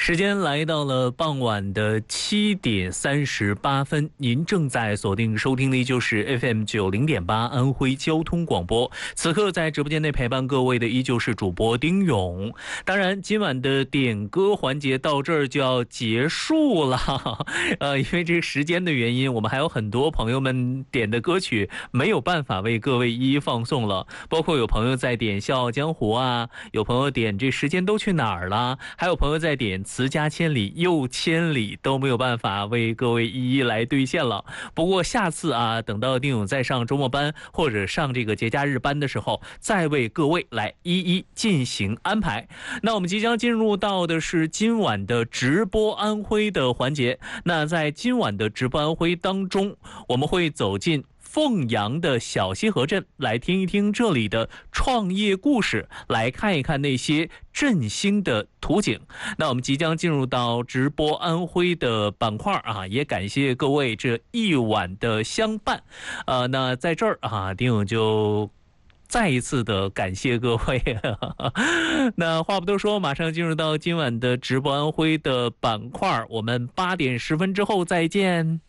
时间来到了傍晚的7:38，您正在锁定收听的依旧是 FM90.8安徽交通广播。此刻在直播间内陪伴各位的依旧是主播丁勇。当然，今晚的点歌环节到这儿就要结束了，因为这个时间的原因，我们还有很多朋友们点的歌曲没有办法为各位一一放送了，包括有朋友在点《笑傲江湖》啊，有朋友点这时间都去哪儿了，还有朋友在点词加千里又千里，都没有办法为各位一一来兑现了。不过下次啊，等到丁勇再上周末班或者上这个节假日班的时候，再为各位来一一进行安排。那我们即将进入到的是今晚的直播安徽的环节。那在今晚的直播安徽当中，我们会走进凤阳的小西河镇，来听一听这里的创业故事，来看一看那些振兴的图景。那我们即将进入到直播安徽的板块啊，也感谢各位这一晚的相伴。那在这儿啊，丁勇就再一次的感谢各位。那话不多说，马上进入到今晚的直播安徽的板块，我们8点10分之后再见。